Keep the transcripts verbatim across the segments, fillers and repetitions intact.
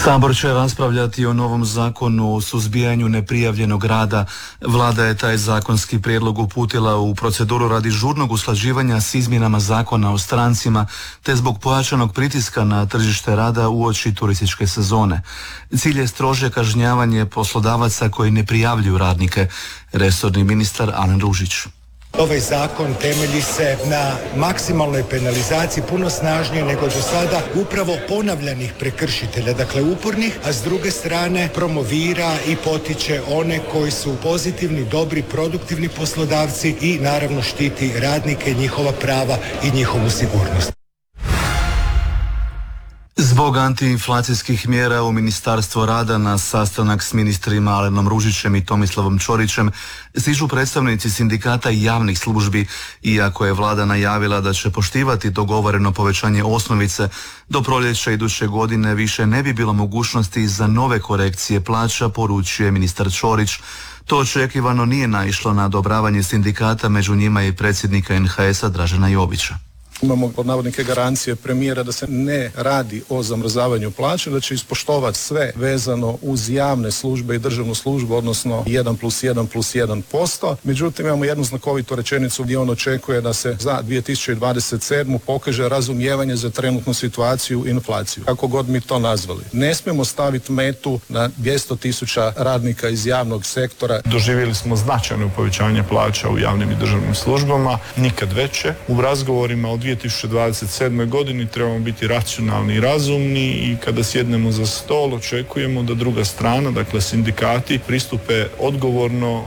Sabor će raspravljati o novom zakonu o suzbijanju neprijavljenog rada. Vlada je taj zakonski prijedlog uputila u proceduru radi žurnog usklađivanja s izmjenama zakona o strancima, te zbog pojačanog pritiska na tržište rada uoči turističke sezone. Cilj je strože kažnjavanje poslodavaca koji ne prijavljuju radnike. Resorni ministar Alen Ružić. Ovaj zakon temelji se na maksimalnoj penalizaciji, puno snažnije nego do sada, upravo ponavljanih prekršitelja, dakle upornih, a s druge strane promovira i potiče one koji su pozitivni, dobri, produktivni poslodavci i naravno štiti radnike, njihova prava i njihovu sigurnost. Zbog antiinflacijskih mjera u Ministarstvo rada na sastanak s ministrima Alenom Ružićem i Tomislavom Ćorićem stižu predstavnici sindikata i javnih službi, iako je vlada najavila da će poštivati dogovoreno povećanje osnovice, do proljeća iduće godine više ne bi bilo mogućnosti za nove korekcije plaća, poručuje ministar Ćorić. To očekivano nije naišlo na odobravanje sindikata, među njima i predsjednika en ha es a Dražena Jovića. Imamo pod navodnike garancije premijera da se ne radi o zamrzavanju plaća, da će ispoštovati sve vezano uz javne službe i državnu službu, odnosno jedan plus jedan plus jedan posto. Međutim, imamo jednu znakovitu rečenicu gdje on očekuje da se za dvije tisuće dvadeset sedmu pokaže razumijevanje za trenutnu situaciju i inflaciju. Kako god mi to nazvali. Ne smijemo staviti metu na dvjesto tisuća radnika iz javnog sektora. Doživjeli smo značajno povećanje plaća u javnim i državnim službama, nikad veće. U razgovorima o dvije tisuće dvadeset sedmoj godini trebamo biti racionalni i razumni i kada sjednemo za stol očekujemo da druga strana, dakle sindikati, pristupe odgovorno.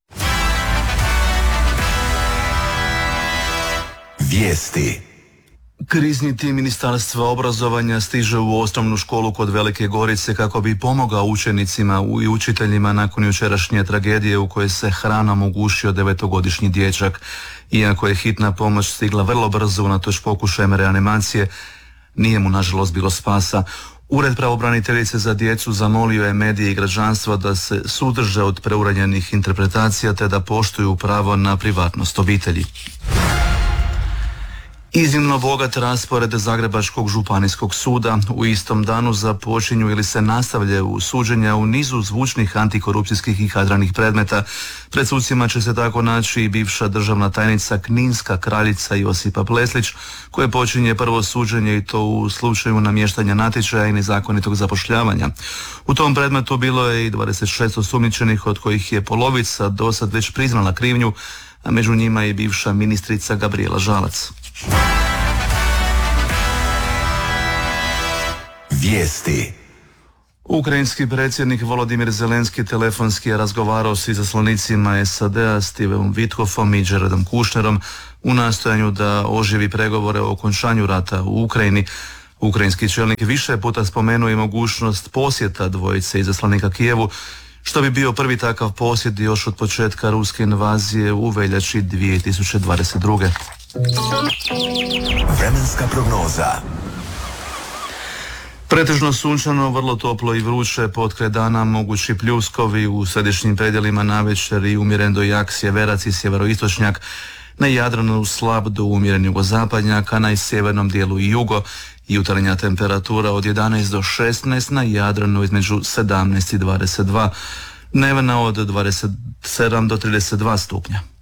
Vijesti. Krizni tim Ministarstva obrazovanja stiže u osnovnu školu kod Velike Gorice kako bi pomogao učenicima i učiteljima nakon jučerašnje tragedije u kojoj se hranom ugušio devetogodišnji dječak. Iako je hitna pomoć stigla vrlo brzo unatoč pokušajem reanimacije, nije mu nažalost bilo spasa. Ured pravobraniteljice za djecu zamolio je medije i građanstvo da se suzdrže od preuranjenih interpretacija te da poštuju pravo na privatnost obitelji. Iznimno bogat raspored Zagrebačkog županijskog suda. U istom danu započinju ili se nastavljaju suđenja u nizu zvučnih antikorupcijskih i kadranih predmeta. Pred sucima će se tako naći i bivša državna tajnica Kninska kraljica Josipa Pleslić, koje počinje prvo suđenje i to u slučaju namještanja natječaja i nezakonitog zapošljavanja. U tom predmetu bilo je i dvadeset šest osumnjičenih, od kojih je polovica do sad već priznala krivnju, a među njima i bivša ministrica Gabrijela Žalac. Vijesti. Ukrajinski predsjednik Volodimir Zelenski telefonski je razgovarao s izaslanicima es a de a Steveom Witkoffom i Jaredom Kushnerom u nastojanju da oživi pregovore o okončanju rata u Ukrajini. Ukrajinski čelnik više puta spomenuo i mogućnost posjeta dvojice izaslanika Kijevu, što bi bio prvi takav posjet još od početka ruske invazije u veljači dvije tisuće dvadeset druge. Vremenska prognoza. Pretežno sunčano, vrlo toplo i vruće, potkraj dana mogući pljuskovi u središnjim predjelima navečer i umjeren do jak sjeverac i sjeveroistočnjak, na Jadranu slab do umjeren jugozapadnjak, a na sjevernom dijelu i jugo. Jutarnja temperatura od jedanaest do šesnaest, na Jadranu između sedamnaest i dvadeset dva, dnevna od dvadeset sedam do trideset dva stupnja.